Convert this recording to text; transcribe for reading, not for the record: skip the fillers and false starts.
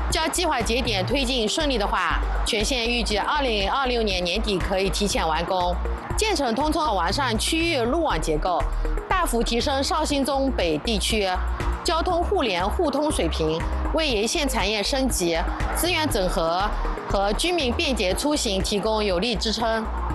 较计划节点推进顺利的话，全线预计2026年年底可以提前完工。建成通称完善区域路网结构，大幅提升绍兴中北地区交通互联互通水平，为沿线产业升级、资源整合和居民便捷出行提供有力支撑。